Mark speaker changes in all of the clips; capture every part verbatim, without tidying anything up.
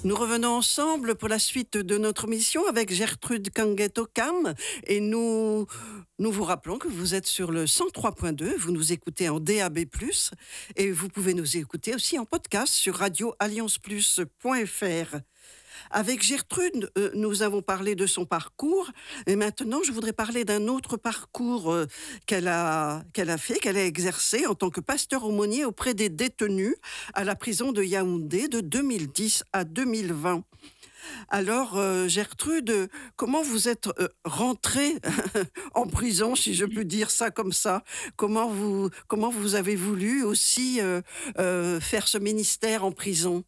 Speaker 1: Nous revenons ensemble pour la suite de notre mission avec Gertrude Kanget-Okam et nous, nous vous rappelons que vous êtes sur le cent trois point deux, vous nous écoutez en D A B plus, et vous pouvez nous écouter aussi en podcast sur radio alliance plus point f r. Avec Gertrude, euh, nous avons parlé de son parcours et maintenant je voudrais parler d'un autre parcours euh, qu'elle a, qu'elle a fait, qu'elle a exercé en tant que pasteur aumônier auprès des détenus à la prison de Yaoundé de deux mille dix à deux mille vingt. Alors euh, Gertrude, comment vous êtes euh, rentrée en prison, si je peux dire ça comme ça? Comment vous, comment vous avez voulu aussi euh, euh, faire ce ministère en prison?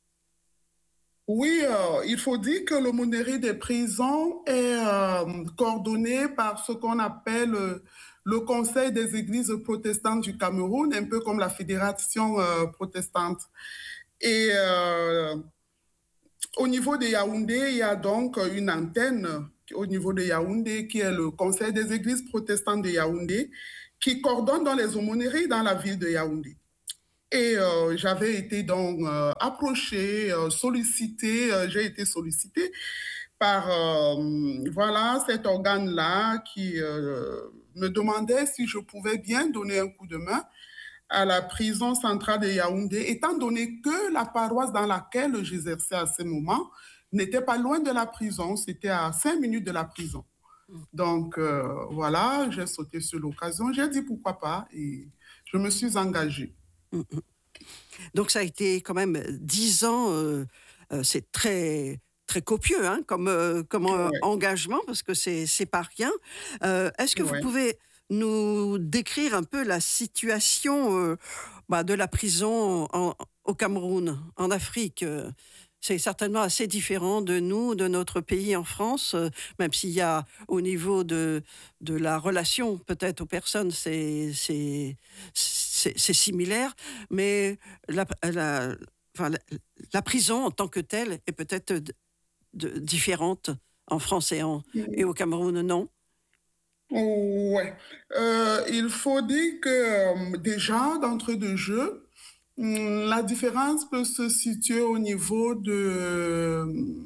Speaker 2: Oui, euh, il faut dire que l'aumônerie des prisons est euh, coordonnée par ce qu'on appelle euh, le Conseil des églises protestantes du Cameroun, un peu comme la Fédération euh, protestante. Et euh, au niveau de Yaoundé, il y a donc une antenne au niveau de Yaoundé qui est le Conseil des églises protestantes de Yaoundé qui coordonne dans les aumôneries dans la ville de Yaoundé. Et euh, j'avais été donc euh, approchée, euh, sollicitée, euh, j'ai été sollicitée par euh, voilà cet organe-là qui euh, me demandait si je pouvais bien donner un coup de main à la prison centrale de Yaoundé, étant donné que la paroisse dans laquelle j'exerçais à ce moment n'était pas loin de la prison, c'était à cinq minutes de la prison. Donc euh, voilà, j'ai sauté sur l'occasion, j'ai dit pourquoi pas et je me suis engagée.
Speaker 1: Mm, mm. Donc ça a été quand même dix ans, euh, euh, c'est très très copieux hein, comme, euh, comme euh,
Speaker 2: Ouais,
Speaker 1: engagement, parce que c'est c'est pas rien. Euh, est-ce que vous
Speaker 2: ouais.
Speaker 1: pouvez nous décrire un peu la situation euh, bah, de la prison en- au Cameroun, en Afrique? euh, C'est certainement assez différent de nous, de notre pays en France, euh, même s'il y a au niveau de, de la relation peut-être aux personnes, c'est c'est c'est c'est similaire, mais la, la, enfin, la, la prison en tant que telle est peut-être d- de- différente en France et, en, et au Cameroun, non?
Speaker 2: Ouais. Euh, il faut dire que euh, déjà, d'entrée de jeu, hum, la différence peut se situer au niveau de,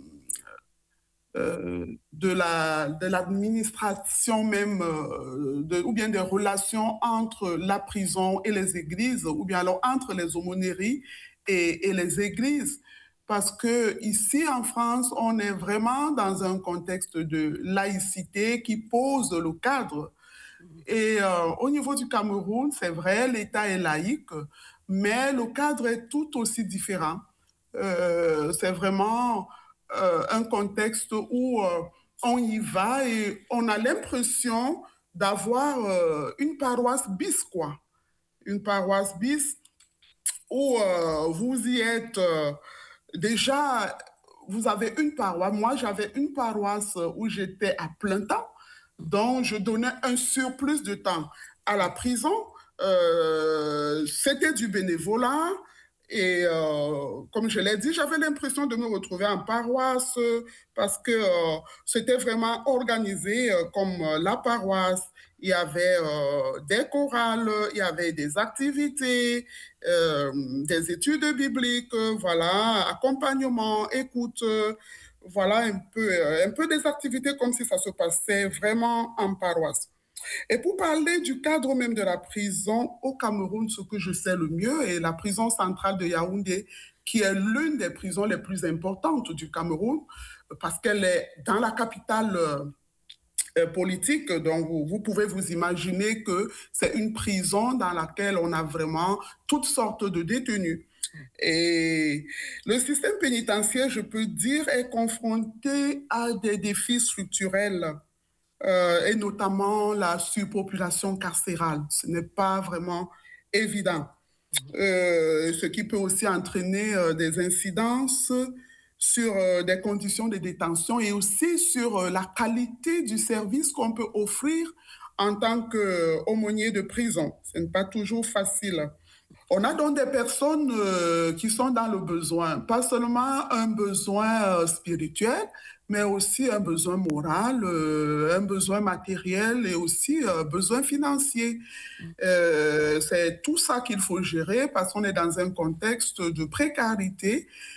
Speaker 2: euh, de la, de l'administration même, euh, de, ou bien des relations entre la prison et les églises, ou bien alors entre les aumôneries et, et les églises. Parce que ici en France, on est vraiment dans un contexte de laïcité qui pose le cadre. Et euh, au niveau du Cameroun, c'est vrai, l'État est laïque, mais le cadre est tout aussi différent. Euh, c'est vraiment euh, un contexte où euh, on y va et on a l'impression d'avoir euh, une paroisse bis, quoi. Une paroisse bis où euh, vous y êtes euh, déjà, vous avez une paroisse. Moi, j'avais une paroisse où j'étais à plein temps, donc je donnais un surplus de temps à la prison. Euh, c'était du bénévolat. Et euh, comme je l'ai dit, j'avais l'impression de me retrouver en paroisse euh, parce que euh, c'était vraiment organisé euh, comme euh, la paroisse. Il y avait euh, des chorales, il y avait des activités, euh, des études bibliques, euh, voilà, accompagnement, écoute, euh, voilà un peu, euh, un peu des activités comme si ça se passait vraiment en paroisse. Et pour parler du cadre même de la prison au Cameroun, ce que je sais le mieux est la prison centrale de Yaoundé, qui est l'une des prisons les plus importantes du Cameroun, parce qu'elle est dans la capitale euh, euh, politique. Donc, vous, vous, pouvez vous imaginer que c'est une prison dans laquelle on a vraiment toutes sortes de détenus. Et le système pénitentiaire, je peux dire, est confronté à des défis structurels euh, et notamment la surpopulation carcérale. Ce n'est pas vraiment évident. Euh, ce qui peut aussi entraîner euh, des incidences sur euh, des conditions de détention et aussi sur euh, la qualité du service qu'on peut offrir en tant qu'aumônier de prison. Ce n'est pas toujours facile. On a donc des personnes euh, qui sont dans le besoin, pas seulement un besoin euh, spirituel, mais aussi un besoin moral, euh, un besoin matériel et aussi un besoin financier. Euh, c'est tout ça qu'il faut gérer parce qu'on est dans un contexte de précarité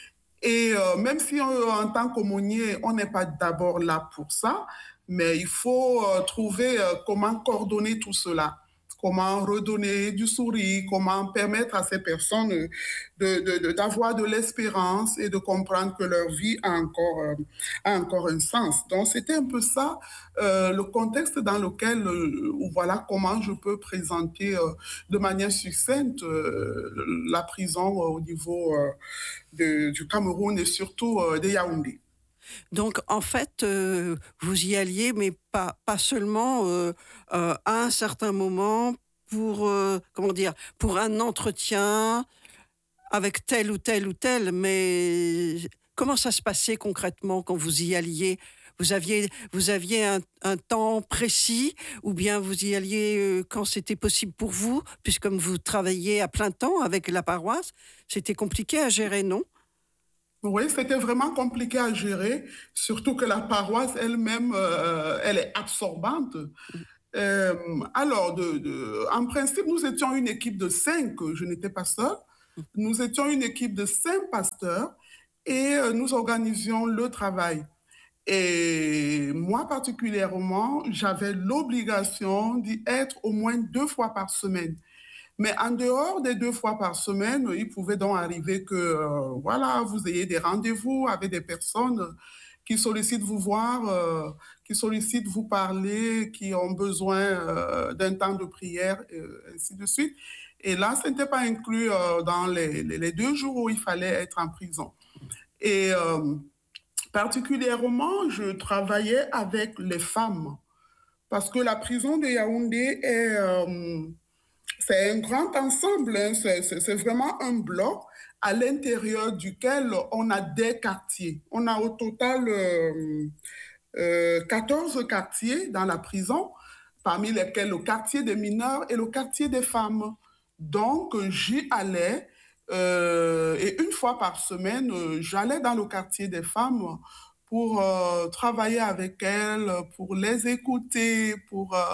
Speaker 2: Et euh, même si euh, en tant qu'aumônier, on n'est pas d'abord là pour ça, mais il faut euh, trouver euh, comment coordonner tout cela, comment redonner du sourire, comment permettre à ces personnes euh, de, de, de, d'avoir de l'espérance et de comprendre que leur vie a encore, euh, a encore un sens. Donc c'était un peu ça, euh, le contexte dans lequel, euh, voilà comment je peux présenter euh, de manière succincte euh, la prison euh, au niveau euh, de, du Cameroun et surtout euh, de Yaoundé.
Speaker 1: Donc, en fait, heu, vous y alliez, mais pas pas seulement, heu heu, à un certain moment pour, heu, comment dire? Pour un entretien avec tel ou tel ou tel, mais comment ça se passait concrètement quand vous y alliez? Vous aviez vous aviez un un temps précis ou bien vous y alliez, heu, quand c'était possible pour vous? Puisque comme vous travailliez à plein temps avec la paroisse, c'était compliqué à gérer, non?
Speaker 2: Oui, c'était vraiment compliqué à gérer, surtout que la paroisse elle-même, euh, elle est absorbante. Euh, alors, de, de- en principe, nous étions une équipe de cinq, je n'étais pas seule. Nous étions une équipe de cinq pasteurs et euh, nous organisions le travail. Et moi particulièrement, j'avais l'obligation d'y être au moins deux fois par semaine. Mais en dehors des deux fois par semaine, il pouvait donc arriver que, euh, voilà, vous ayez des rendez-vous avec des personnes qui sollicitent vous voir, euh, qui sollicitent vous parler, qui ont besoin euh, d'un temps de prière, et ainsi de suite. Et là, ce n'était pas inclus euh, dans les, les, les, deux jours où il fallait être en prison. Et euh, particulièrement, je travaillais avec les femmes parce que la prison de Yaoundé est... Euh, c'est un grand ensemble, hein. c'est, c'est, c'est vraiment un bloc à l'intérieur duquel on a des quartiers. On a au total euh, euh, quatorze quartiers dans la prison, parmi lesquels le quartier des mineurs et le quartier des femmes. Donc, j'y allais euh, et une fois par semaine, euh, j'allais dans le quartier des femmes pour euh, travailler avec elles, pour les écouter, pour... Euh,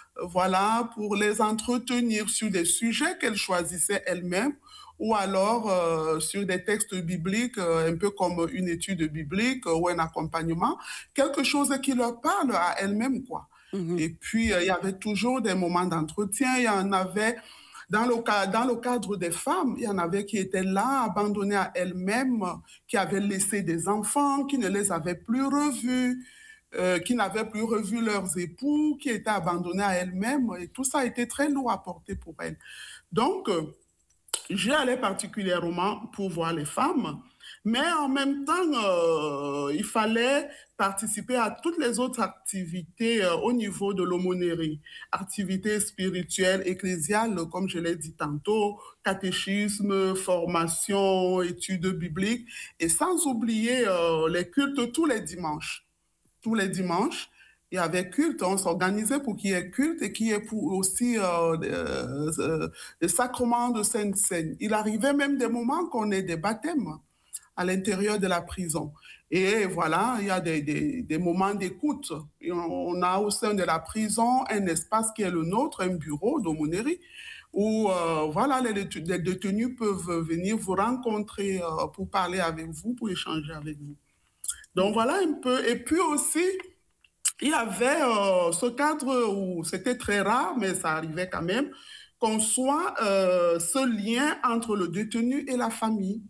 Speaker 2: voilà, pour les entretenir sur des sujets qu'elles choisissaient elles-mêmes ou alors euh, sur des textes bibliques, euh, un peu comme une étude biblique euh, ou un accompagnement, quelque chose qui leur parle à elles-mêmes, quoi.
Speaker 1: Mmh.
Speaker 2: Et puis, euh, il y avait toujours des moments d'entretien, il y en avait dans le, cas, dans le cadre des femmes, il y en avait qui étaient là, abandonnées à elles-mêmes, qui avaient laissé des enfants, qui ne les avaient plus revus, euh, qui n'avaient plus revu leurs époux, qui étaient abandonnées à elles-mêmes. Et tout ça a été très lourd à porter pour elles. Donc, euh, j'y allais particulièrement pour voir les femmes, mais en même temps, euh, il fallait participer à toutes les autres activités euh, au niveau de l'aumônerie, activités spirituelles, ecclésiales, comme je l'ai dit tantôt, catéchisme, formation, études bibliques, et sans oublier euh, les cultes tous les dimanches. Tous les dimanches, il y avait culte, on s'organisait pour qu'il y ait culte et qu'il y ait pour aussi euh, euh, euh, des sacrements de Sainte Seine. Il arrivait même des moments qu'on ait des baptêmes à l'intérieur de la prison. Et voilà, il y a des, des, des moments d'écoute. On a au sein de la prison un espace qui est le nôtre, un bureau d'aumônerie, où euh, voilà, les, les détenus peuvent venir vous rencontrer euh, pour parler avec vous, pour échanger avec vous. Donc voilà un peu. Et puis aussi, il y avait euh, ce cadre où c'était très rare, mais ça arrivait quand même, qu'on soit euh, ce lien entre le détenu et la famille.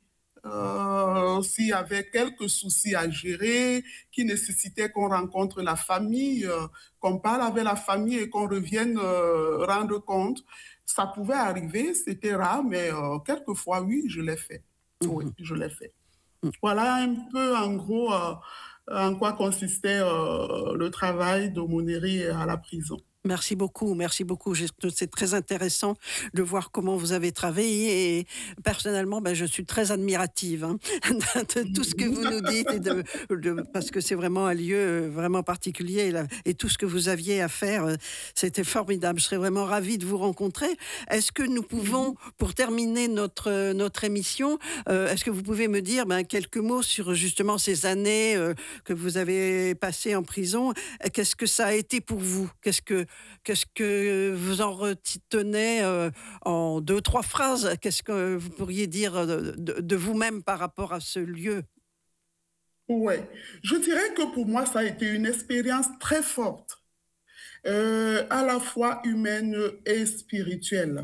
Speaker 2: Euh, s'il y avait quelques soucis à gérer, qui nécessitaient qu'on rencontre la famille, euh, qu'on parle avec la famille et qu'on revienne euh, rendre compte, ça pouvait arriver, c'était rare, mais euh, quelquefois, oui, je l'ai fait. Oui,
Speaker 1: Mmh.
Speaker 2: je l'ai fait. Voilà un peu en gros euh, en quoi consistait euh, le travail d'aumônerie à la prison.
Speaker 1: Merci beaucoup, merci beaucoup. J'ai c'est très intéressant de voir comment vous avez travaillé et personnellement, ben, je suis très admirative, hein, de tout ce que vous nous dites et de de parce que c'est vraiment un lieu, heu, vraiment particulier et la et tout ce que vous aviez à faire, heu, c'était formidable. Je serais vraiment ravie de vous rencontrer. Est-ce que nous pouvons, pour terminer notre, heu, notre émission, heu, est-ce que vous pouvez me dire, ben, quelques mots sur justement ces années, heu, que vous avez passées en prison? Qu'est-ce que ça a été pour vous? Qu'est-ce que qu'est-ce que vous en retenez euh, en deux, trois phrases? Qu'est-ce que vous pourriez dire de, de- de vous-même par rapport à ce lieu?
Speaker 2: Ouais, je dirais que pour moi, ça a été une expérience très forte, euh, à la fois humaine et spirituelle.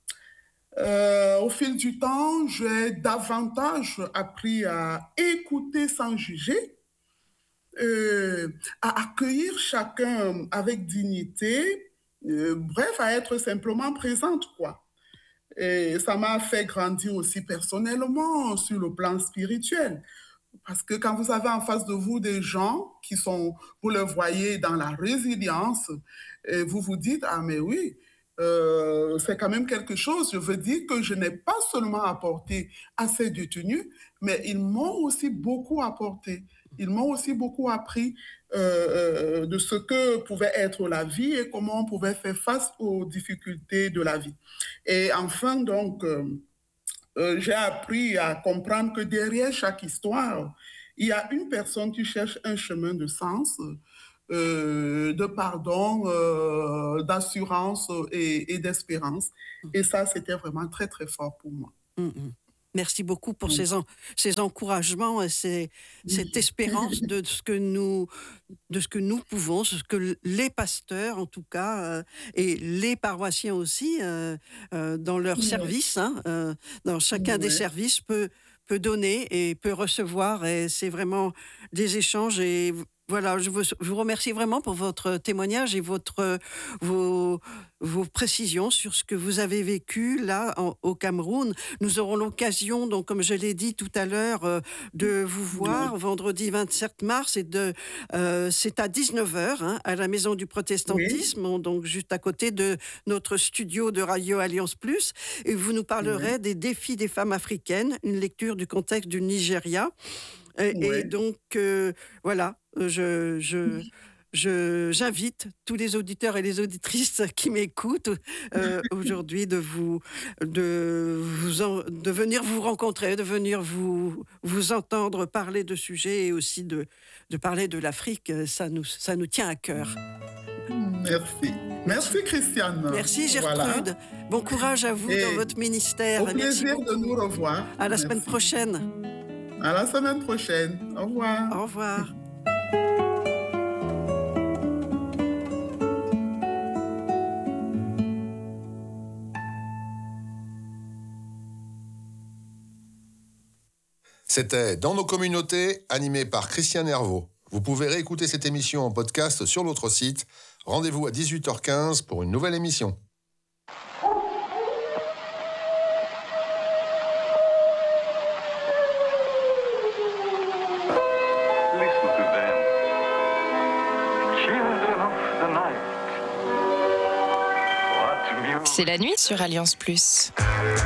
Speaker 2: Euh, au fil du temps, j'ai davantage appris à écouter sans juger, euh, à accueillir chacun avec dignité, euh, bref, à être simplement présente, quoi. Et ça m'a fait grandir aussi personnellement sur le plan spirituel. Parce que quand vous avez en face de vous des gens qui sont, vous le voyez dans la résilience, et vous vous dites, ah mais oui, euh, c'est quand même quelque chose. Je veux dire que je n'ai pas seulement apporté à ces détenus, mais ils m'ont aussi beaucoup apporté. Ils m'ont aussi beaucoup appris euh, euh, de ce que pouvait être la vie et comment on pouvait faire face aux difficultés de la vie. Et enfin, donc, euh, euh, j'ai appris à comprendre que derrière chaque histoire, il y a une personne qui cherche un chemin de sens, euh, de pardon, euh, d'assurance et, et d'espérance. Et ça, c'était vraiment très, très fort pour moi.
Speaker 1: Mm, mm. Merci beaucoup pour ces, en- ces encouragements et ces- cette espérance de ce que nous, de ce que nous pouvons, ce que les pasteurs en tout cas, euh, et les paroissiens aussi, euh, euh, dans leur
Speaker 2: Ouais,
Speaker 1: service, hein, euh, dans chacun des
Speaker 2: ouais.
Speaker 1: services, peut, peut donner et peut recevoir. Et c'est vraiment des échanges. Et v- voilà, je vous, je vous remercie vraiment pour votre témoignage et votre, vos, vos précisions sur ce que vous avez vécu là en- au Cameroun. Nous aurons l'occasion, donc, comme je l'ai dit tout à l'heure, euh, de vous
Speaker 2: Ouais.
Speaker 1: voir vendredi vingt-sept mars et de euh, c'est à dix-neuf heures hein, à la Maison du
Speaker 2: Oui,
Speaker 1: Protestantisme, donc juste à côté de notre studio de Radio Alliance Plus. Et vous nous
Speaker 2: ouais,
Speaker 1: parlerez des défis des femmes africaines, une lecture du contexte du Nigeria. Et, et
Speaker 2: ouais.
Speaker 1: donc, euh, voilà, je, je, je- j'invite tous les auditeurs et les auditrices qui m'écoutent euh, aujourd'hui de vous, de vous en- de venir vous rencontrer, de venir vous, vous entendre parler de sujets et aussi de, de parler de l'Afrique. Ça nous, ça nous tient à cœur.
Speaker 2: Merci.
Speaker 1: Merci.
Speaker 2: Merci, Christiane.
Speaker 1: Merci
Speaker 2: Voilà.
Speaker 1: Gertrude. Bon courage à vous dans
Speaker 2: Et
Speaker 1: votre ministère.
Speaker 2: au
Speaker 1: Merci
Speaker 2: plaisir de nous
Speaker 1: beaucoup.
Speaker 2: revoir.
Speaker 1: À la semaine
Speaker 2: Merci.
Speaker 1: prochaine.
Speaker 2: À la semaine prochaine. Au revoir.
Speaker 1: Au revoir.
Speaker 3: C'était Dans nos communautés, animé par Christian Hervaux. Vous pouvez réécouter cette émission en podcast sur notre site. Rendez-vous à dix-huit heures quinze pour une nouvelle émission.
Speaker 4: Listen to them. Children of the night. What music.
Speaker 5: C'est la nuit sur Alliance Plus.